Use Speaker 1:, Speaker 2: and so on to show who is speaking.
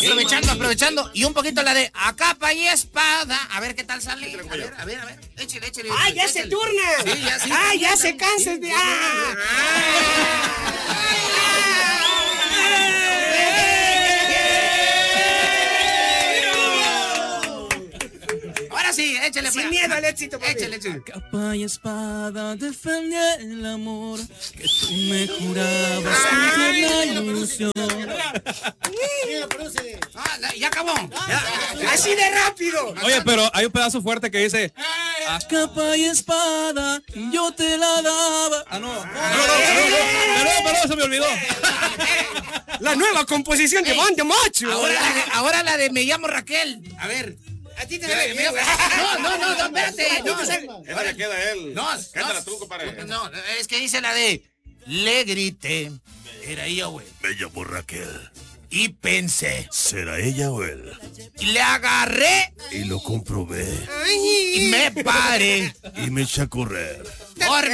Speaker 1: aprovechando. Y un poquito la de a capa y espada. A ver qué tal sale. A ver. Échale.
Speaker 2: ¡Ah, ya se turna!
Speaker 1: Sí.
Speaker 2: Ya se cansa.
Speaker 1: Ahora sí, échale.
Speaker 2: Sin miedo al éxito, papi.
Speaker 1: Échale.
Speaker 3: Capa y espada defendí el amor que tú me jurabas con la ilusión.
Speaker 1: Ya acabó.
Speaker 2: Así de rápido.
Speaker 3: Oye, pero hay un pedazo fuerte que dice: a capa y espada yo te la daba. Perdón, se me olvidó.
Speaker 2: La nueva composición de Banda Macho.
Speaker 1: Ahora la de Me llamo Raquel. A ver.
Speaker 2: A ti te
Speaker 1: No, espérate.
Speaker 4: Esa le queda a él. Cántala tú, compadre.
Speaker 1: No, es que dice la de le grité. Era ella o él.
Speaker 5: Me llamo Raquel.
Speaker 1: Y pensé.
Speaker 5: ¿Será ella o él?
Speaker 1: Y le agarré.
Speaker 5: Y lo comprobé.
Speaker 1: Y me paré.
Speaker 5: Y me eché a correr.
Speaker 1: Porque